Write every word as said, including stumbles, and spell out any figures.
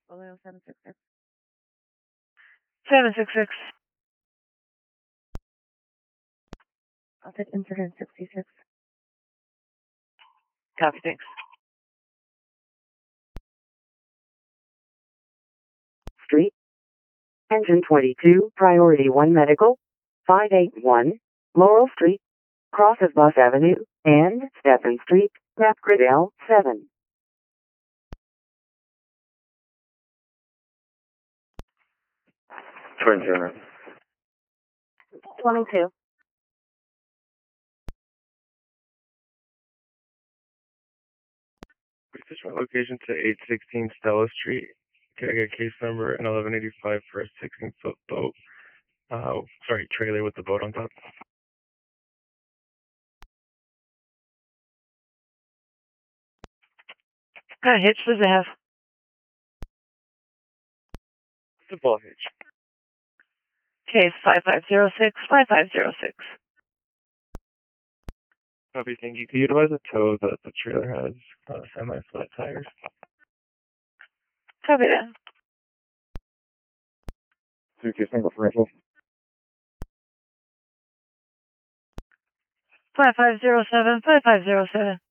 Below seven six six. seven six six. I'll take incident sixty-six. Copy, thanks. Street. Engine twenty-two, Priority one Medical, five eighty-one, Laurel Street, crosses Bus Avenue, and Stephen Street, Napgridell, seven. Twin Turner. twenty-two. Position location to eight sixteen Stella Street. Can I get case number and eleven eighty-five for a sixteen foot boat? Uh, sorry, trailer with the boat on top. What kind of hitch does it have? It's a ball hitch. Case five five zero six, five five zero six. Copy, thank you. Can you utilize a tow that the trailer has uh, semi-flat tires? Copy that. Suitcase number for rental. five five zero seven, five five zero seven.